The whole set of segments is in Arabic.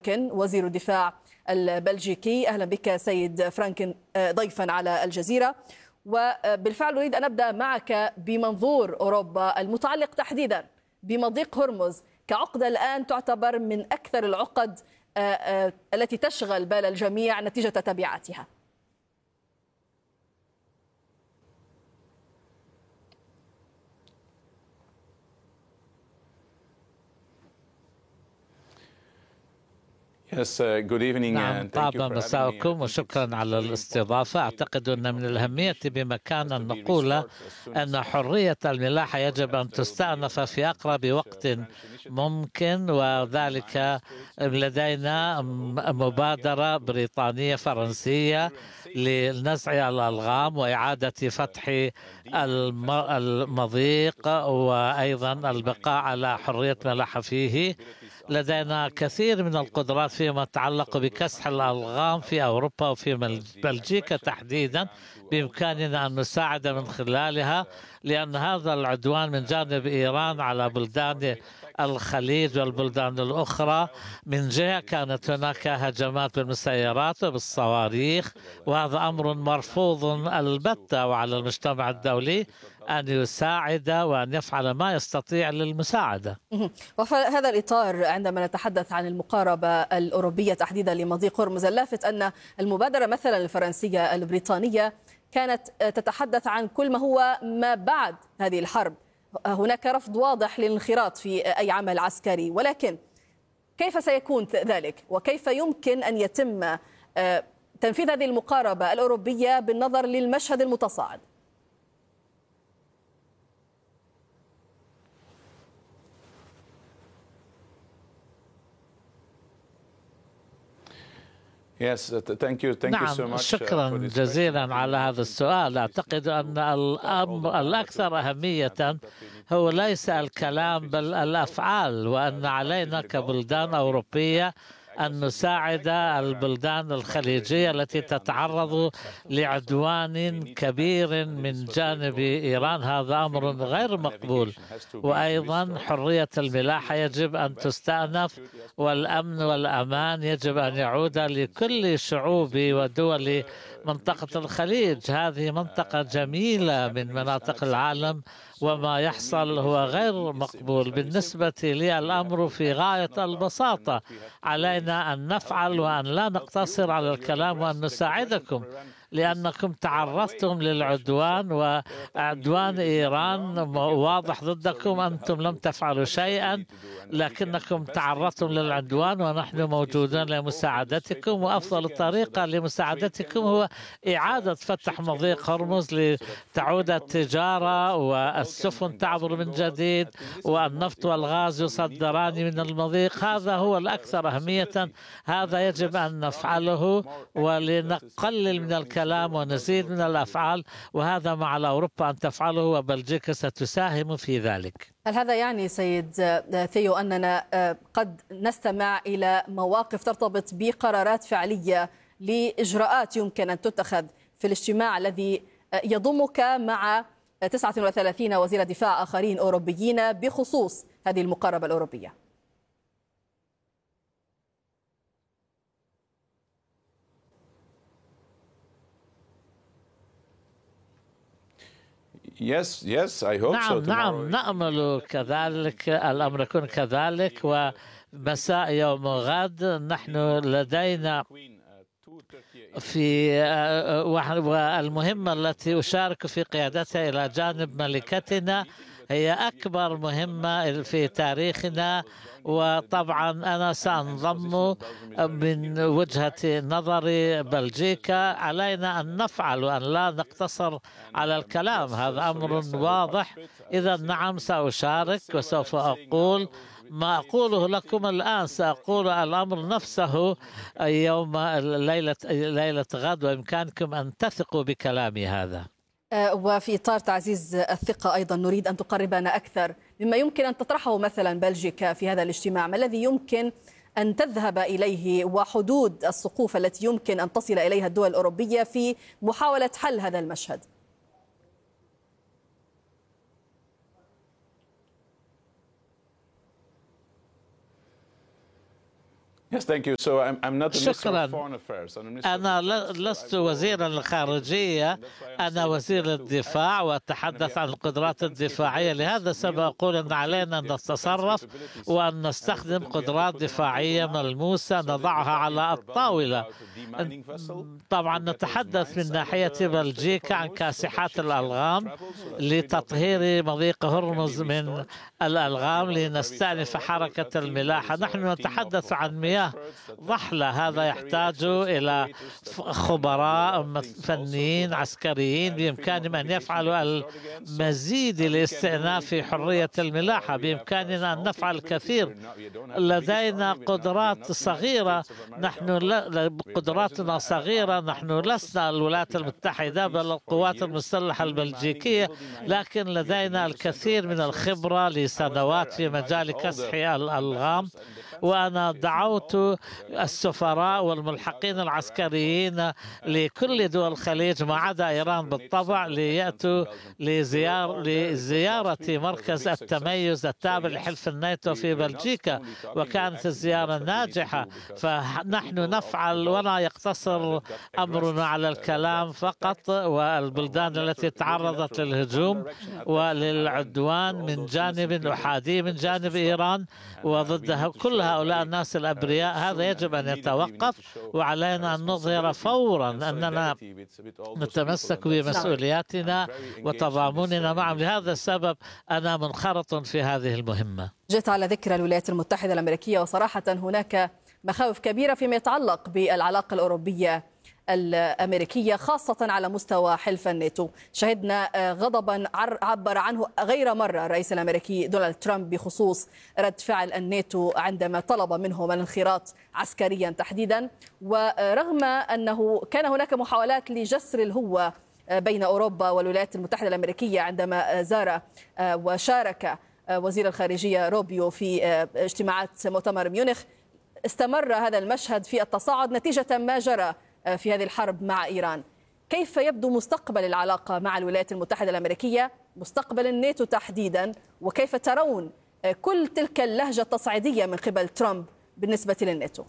فرانكن وزير الدفاع البلجيكي. أهلا بك سيد فرانكن ضيفا على الجزيرة. وبالفعل أريد أن أبدأ معك بمنظور أوروبا المتعلق تحديدا بمضيق هرمز كعقدة الآن تعتبر من أكثر العقد التي تشغل بال الجميع نتيجة تبعاتها. نعم طابا مساءكم وشكرا على الاستضافة. أعتقد أن من الأهمية بمكان أن نقول أن حرية الملاحة يجب أن تستأنف في أقرب وقت ممكن، وذلك لدينا مبادرة بريطانية فرنسية لنزع الألغام وإعادة فتح المضيق وأيضا البقاء على حرية الملاحة فيه. لدينا كثير من القدرات فيما يتعلق بكسح الألغام في أوروبا وفي بلجيكا تحديدا، بإمكاننا أن نساعد من خلالها، لأن هذا العدوان من جانب إيران على بلدان الخليج والبلدان الأخرى، من جهة كانت هناك هجمات بالمسيرات وبالصواريخ، وهذا أمر مرفوض البتة، وعلى المجتمع الدولي أن يساعد وأن يفعل ما يستطيع للمساعدة. وفي هذا الإطار عندما نتحدث عن المقاربة الأوروبية تحديدا لمضيق هرمز، اللافت أن المبادرة مثلا الفرنسية البريطانية كانت تتحدث عن كل ما هو ما بعد هذه الحرب. هناك رفض واضح للانخراط في أي عمل عسكري، ولكن كيف سيكون ذلك؟ وكيف يمكن أن يتم تنفيذ هذه المقاربة الأوروبية بالنظر للمشهد المتصاعد؟ نعم شكرا جزيلا على هذا السؤال. أعتقد أن الأمر الأكثر أهمية هو ليس الكلام بل الأفعال، وأن علينا كبلدان أوروبية أن نساعد البلدان الخليجية التي تتعرض لعدوان كبير من جانب إيران. هذا أمر غير مقبول. وأيضا حرية الملاحة يجب أن تستأنف، والأمن والأمان يجب أن يعود لكل شعوب ودول منطقة الخليج. هذه منطقة جميلة من مناطق العالم، وما يحصل هو غير مقبول. بالنسبة لي الأمر في غاية البساطة، علينا أن نفعل وأن لا نقتصر على الكلام، وأن نساعدكم لأنكم تعرضتم للعدوان، وعدوان إيران واضح ضدكم. أنتم لم تفعلوا شيئا لكنكم تعرضتم للعدوان، ونحن موجودون لمساعدتكم. وأفضل طريقة لمساعدتكم هو إعادة فتح مضيق هرمز لتعود التجارة والسفن تعبر من جديد، والنفط والغاز يصدران من المضيق. هذا هو الأكثر أهمية، هذا يجب أن نفعله، ولنقلل من الكلام ونزيد من الأفعال، وهذا مع أوروبا أن تفعله، وبلجيكا ستساهم في ذلك. هل هذا يعني سيد ثيو أننا قد نستمع إلى مواقف ترتبط بقرارات فعلية لإجراءات يمكن أن تتخذ في الاجتماع الذي يضمك مع 39 وزير دفاع آخرين أوروبيين بخصوص هذه المقاربة الأوروبية؟ نعم نأمل كذلك، الأمر يكون كذلك. ومساء يوم غد نحن لدينا في والمهمة التي أشارك في قيادتها إلى جانب ملكتنا هي أكبر مهمة في تاريخنا. وطبعا أنا سأنضم من وجهة نظر بلجيكا. علينا أن نفعل وأن لا نقتصر على الكلام، هذا أمر واضح. إذا نعم سأشارك، وسوف أقول ما أقوله لكم الآن، سأقول الأمر نفسه يوم ليلة غد، وإمكانكم أن تثقوا بكلامي هذا. وفي إطار تعزيز الثقة أيضا نريد أن تقربنا أكثر مما يمكن أن تطرحه مثلا بلجيكا في هذا الاجتماع. ما الذي يمكن أن تذهب إليه، وحدود السقوف التي يمكن أن تصل إليها الدول الأوروبية في محاولة حل هذا المشهد؟ شكرا. أنا لست وزيرا للخارجية، أنا وزير الدفاع وأتحدث عن القدرات الدفاعية. لهذا السبب أقول أن علينا أن نتصرف وأن نستخدم قدرات دفاعية ملموسة نضعها على الطاولة. طبعا نتحدث من ناحية بلجيكا عن كاسحات الألغام لتطهير مضيق هرمز من الألغام لنستأنف حركة الملاحة. نحن نتحدث عن مياه ضحلة، هذا يحتاج إلى خبراء فنيين عسكريين بإمكانهم أن يفعلوا المزيد لاستئناف حرية الملاحة. بإمكاننا أن نفعل الكثير، لدينا قدرات صغيرة، قدراتنا صغيرة، نحن لسنا الولايات المتحدة بل القوات المسلحة البلجيكية، لكن لدينا الكثير من الخبرة لسنوات في مجال كسح الألغام. وأنا دعوت السفراء والملحقين العسكريين لكل دول الخليج ما عدا إيران بالطبع ليأتوا لزيارة مركز التميز التابع لحلف الناتو في بلجيكا، وكانت الزيارة ناجحة. فنحن نفعل ولا يقتصر أمرنا على الكلام فقط. والبلدان التي تعرضت للهجوم وللعدوان من جانب أحادي من جانب إيران وضدها كل هؤلاء الناس الأبرياء، هذا يجب أن يتوقف، وعلينا أن نظهر فورا أننا نتمسك بمسؤولياتنا وتضامننا معهم. لهذا السبب أنا منخرط في هذه المهمة. جئت على ذكر الولايات المتحدة الأمريكية، وصراحة هناك مخاوف كبيرة فيما يتعلق بالعلاقة الأوروبية الأمريكية خاصة على مستوى حلف الناتو. شهدنا غضبا عبر عنه غير مرة الرئيس الأمريكي دونالد ترامب بخصوص رد فعل الناتو عندما طلب منهم الانخراط عسكريا تحديدا، ورغم أنه كان هناك محاولات لجسر الهوة بين أوروبا والولايات المتحدة الأمريكية عندما زار وشارك وزير الخارجية روبيو في اجتماعات مؤتمر ميونخ، استمر هذا المشهد في التصاعد نتيجة ما جرى في هذه الحرب مع إيران. كيف يبدو مستقبل العلاقة مع الولايات المتحدة الأمريكية، مستقبل الناتو تحديدا، وكيف ترون كل تلك اللهجة التصعيدية من قبل ترامب بالنسبة للناتو؟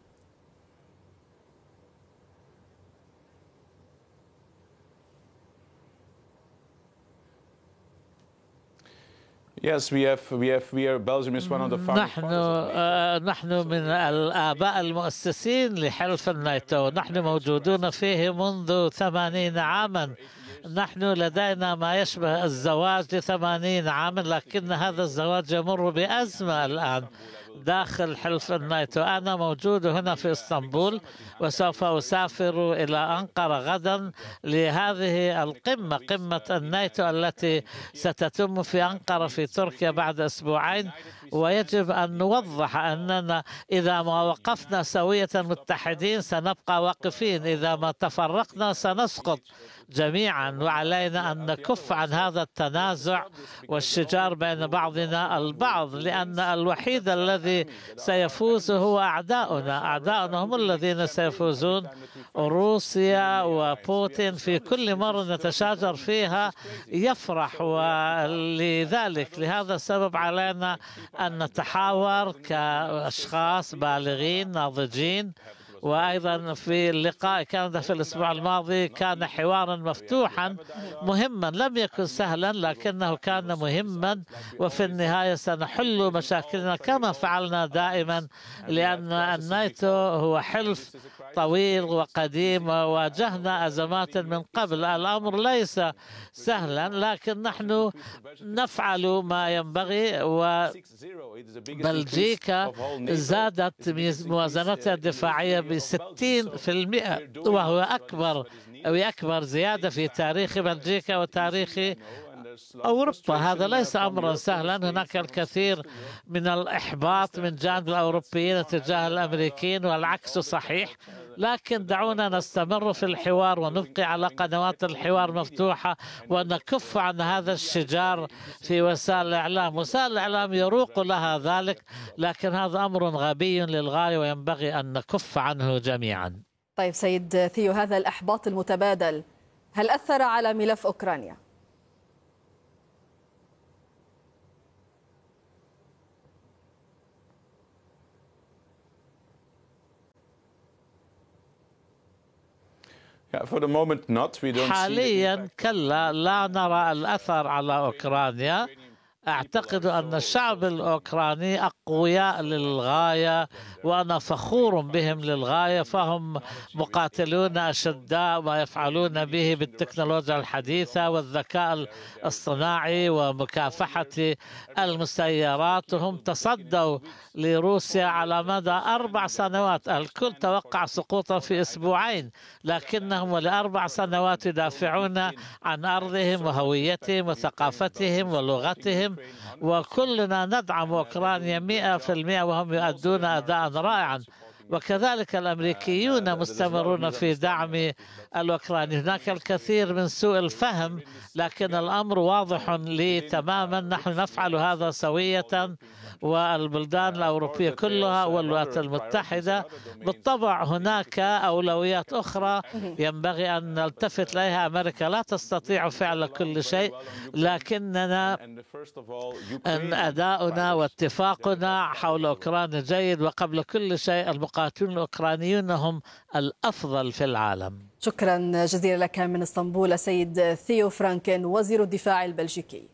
نحن من الآباء المؤسسين لحلف الناتو، نحن موجودون فيه منذ 80 عاما. نحن لدينا ما يشبه الزواج ل80 عاما، لكن هذا الزواج يمر بأزمة الآن داخل حلف الناتو. أنا موجود هنا في اسطنبول وسوف أسافر إلى أنقرة غدا لهذه القمة، قمة الناتو التي ستتم في أنقرة في تركيا بعد أسبوعين. ويجب أن نوضح أننا إذا ما وقفنا سوية متحدين سنبقى واقفين، إذا ما تفرقنا سنسقط جميعا، وعلينا أن نكف عن هذا التنازع والشجار بين بعضنا البعض، لأن الوحيد الذي سيفوز هو أعداؤنا هم الذين سيفوزون. روسيا وبوتين في كل مرة نتشاجر فيها يفرح، ولذلك لهذا السبب علينا أن نتحاور كأشخاص بالغين ناضجين. وأيضا في اللقاء كان في الأسبوع الماضي كان حوارا مفتوحا مهما، لم يكن سهلا لكنه كان مهما، وفي النهاية سنحل مشاكلنا كما فعلنا دائما، لأن الناتو هو حلف طويل وقديم وواجهنا أزمات من قبل. الأمر ليس سهلا لكن نحن نفعل ما ينبغي. وبلجيكا زادت موازنتها الدفاعية ب60%، وهو أكبر زيادة في تاريخ بلجيكا وتاريخ أوروبا. هذا ليس أمرا سهلا، هناك الكثير من الإحباط من جانب الأوروبيين تجاه الأمريكيين والعكس صحيح، لكن دعونا نستمر في الحوار ونبقي على قنوات الحوار مفتوحة ونكف عن هذا الشجار في وسائل الإعلام. وسائل الإعلام يروق لها ذلك، لكن هذا أمر غبي للغاية وينبغي أن نكف عنه جميعا. طيب سيد ثيو، هذا الإحباط المتبادل هل أثر على ملف أوكرانيا؟ حاليا كلا، لا نرى الأثر على أوكرانيا. أعتقد أن الشعب الأوكراني أقوياء للغاية وأنا فخور بهم للغاية، فهم مقاتلون أشداء ويفعلون به بالتكنولوجيا الحديثة والذكاء الاصطناعي ومكافحة المسيرات. هم تصدوا لروسيا على مدى 4 سنوات. الكل توقع سقوطا في أسبوعين، لكنهم ل4 سنوات يدافعون عن أرضهم وهويتهم وثقافتهم ولغتهم، وكلنا ندعم أوكرانيا 100%، وهم يؤدون أداء رائعا. وكذلك الأمريكيون مستمرون في دعم الأوكراني. هناك الكثير من سوء الفهم، لكن الأمر واضح لي تماما. نحن نفعل هذا سوية، والبلدان الأوروبية كلها والولايات المتحدة. بالطبع هناك أولويات أخرى ينبغي أن نلتفت إليها. أمريكا لا تستطيع فعل كل شيء، لكننا أن أداؤنا واتفاقنا حول أوكرانيا جيد. وقبل كل شيء المقاتلون الأوكرانيون هم الأفضل في العالم. شكرا جزيلا لك من اسطنبول السيد ثيو فرانكن وزير الدفاع البلجيكي.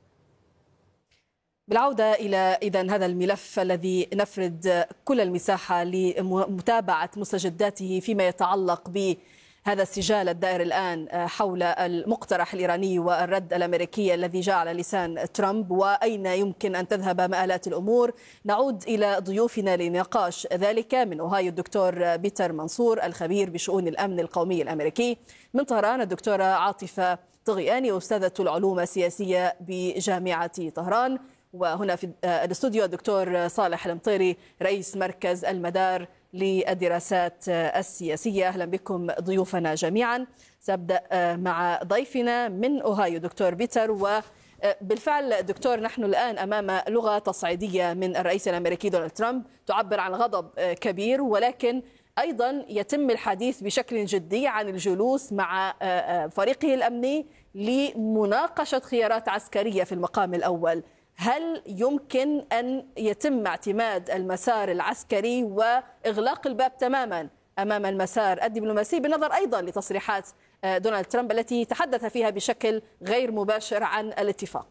بالعودة إلى إذن هذا الملف الذي نفرد كل المساحة لمتابعة مستجداته فيما يتعلق بهذا السجال الدائر الآن حول المقترح الإيراني والرد الأمريكي الذي جاء على لسان ترامب، وأين يمكن أن تذهب مآلات الأمور. نعود إلى ضيوفنا لنقاش ذلك. من أوهايو الدكتور بيتر منصور الخبير بشؤون الأمن القومي الأمريكي، من طهران الدكتورة عاطفة طغياني أستاذة العلوم السياسية بجامعة طهران، وهنا في الاستوديو الدكتور صالح المطيري رئيس مركز المدار للدراسات السياسية. أهلا بكم ضيوفنا جميعا. سأبدأ مع ضيفنا من أوهايو دكتور بيتر. وبالفعل دكتور، نحن الآن أمام لغة تصعيدية من الرئيس الأمريكي دونالد ترامب تعبر عن غضب كبير، ولكن أيضا يتم الحديث بشكل جدي عن الجلوس مع فريقه الأمني لمناقشة خيارات عسكرية في المقام الأول. هل يمكن أن يتم اعتماد المسار العسكري وإغلاق الباب تماما أمام المسار الدبلوماسي، بالنظر أيضا لتصريحات دونالد ترامب التي تحدث فيها بشكل غير مباشر عن الاتفاق؟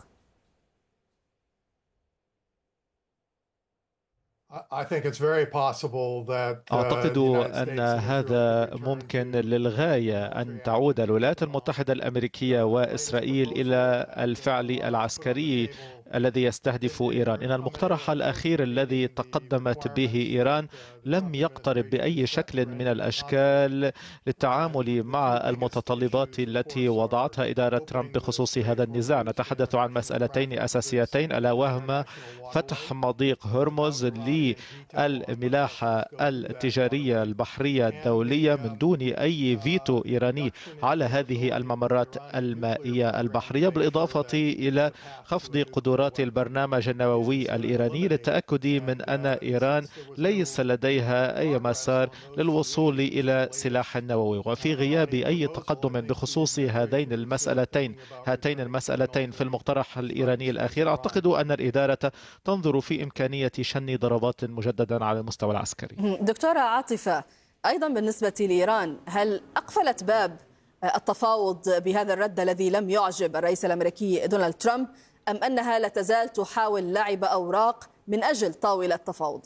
أعتقد أن هذا ممكن للغاية، أن تعود الولايات المتحدة الأمريكية وإسرائيل إلى الفعل العسكري الذي يستهدف إيران. إن المقترح الأخير الذي تقدمت به إيران لم يقترب بأي شكل من الأشكال للتعامل مع المتطلبات التي وضعتها إدارة ترامب بخصوص هذا النزاع. نتحدث عن مسألتين أساسيتين، ألا وهما فتح مضيق هرمز للملاحة التجارية البحرية الدولية من دون أي فيتو إيراني على هذه الممرات المائية البحرية، بالإضافة إلى خفض قدرات البرنامج النووي الإيراني للتأكد من أن إيران ليس لديها أي مسار للوصول إلى سلاح نووي. وفي غياب أي تقدم بخصوص هاتين المسألتين في المقترح الإيراني الأخير، أعتقد أن الإدارة تنظر في إمكانية شن ضربات مجددا على المستوى العسكري. دكتورة عاطفة، أيضا بالنسبة لإيران، هل أقفلت باب التفاوض بهذا الرد الذي لم يعجب الرئيس الأمريكي دونالد ترامب، أم أنها لا تزال تحاول لعب أوراق من أجل طاولة التفاوض؟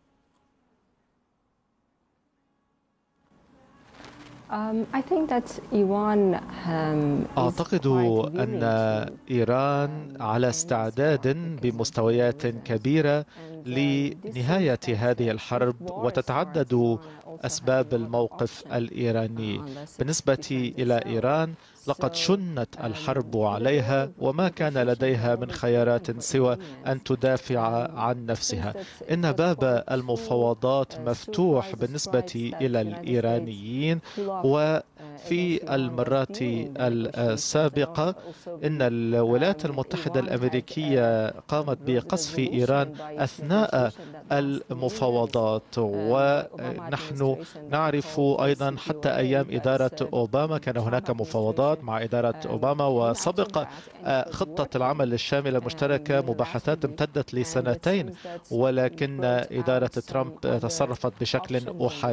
أعتقد أن إيران على استعداد بمستويات كبيرة لنهاية هذه الحرب، وتتعدد أسباب الموقف الإيراني. بالنسبة إلى إيران، لقد شنت الحرب عليها وما كان لديها من خيارات سوى أن تدافع عن نفسها. إن باب المفاوضات مفتوح بالنسبة إلى الإيرانيين، وفي المرات السابقة إن الولايات المتحدة الأمريكية قامت بقصف إيران أثناء المفاوضات. ونحن نعرف أيضا حتى أيام إدارة أوباما كان هناك مفاوضات مع إدارة أوباما، وسبق خطة العمل الشاملة المشتركة مباحثات امتدت ل2 سنين، ولكن إدارة ترامب تصرفت بشكل أحادي.